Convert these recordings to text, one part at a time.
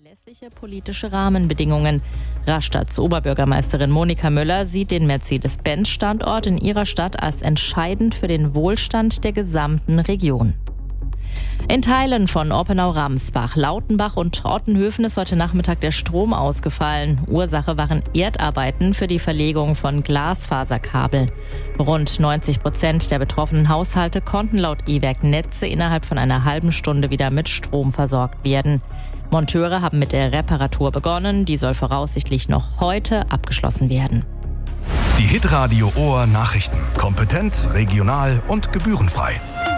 Verlässliche politische Rahmenbedingungen. Rastads Oberbürgermeisterin Monika Müller sieht den Mercedes-Benz-Standort in ihrer Stadt als entscheidend für den Wohlstand der gesamten Region. In Teilen von Oppenau-Ramsbach, Lautenbach und Ottenhöfen ist heute Nachmittag der Strom ausgefallen. Ursache waren Erdarbeiten für die Verlegung von Glasfaserkabel. Rund 90% der betroffenen Haushalte konnten laut E-Werk Netze innerhalb von einer halben Stunde wieder mit Strom versorgt werden. Monteure haben mit der Reparatur begonnen. Die soll voraussichtlich noch heute abgeschlossen werden. Die Hitradio Ohr Nachrichten. Kompetent, regional und gebührenfrei.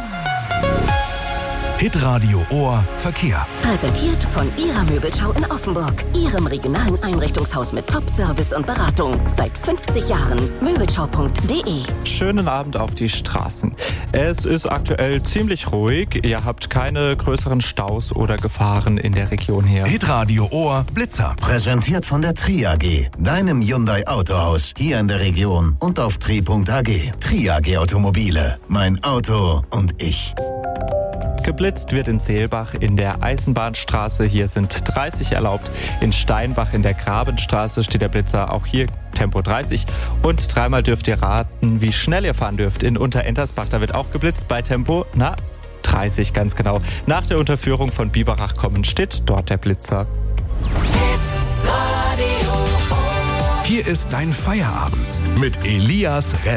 Hitradio Ohr Verkehr. Präsentiert von Ihrer Möbelschau in Offenburg. Ihrem regionalen Einrichtungshaus mit Top-Service und Beratung. Seit 50 Jahren. Möbelschau.de. Schönen Abend auf die Straßen. Es ist aktuell ziemlich ruhig. Ihr habt keine größeren Staus oder Gefahren in der Region hier. Hitradio Ohr Blitzer. Präsentiert von der Tri AG. Deinem Hyundai Autohaus. Hier in der Region und auf tri.ag. Tri AG Automobile. Mein Auto und ich. Geblitzt wird in Seelbach in der Eisenbahnstraße. Hier sind 30 erlaubt. In Steinbach in der Grabenstraße steht der Blitzer. Auch hier Tempo 30. Und dreimal dürft ihr raten, wie schnell ihr fahren dürft. In Unterentersbach, da wird auch geblitzt bei Tempo, 30 ganz genau. Nach der Unterführung von Biberach-Kommen steht dort der Blitzer. Hier ist dein Feierabend mit Elias Renn.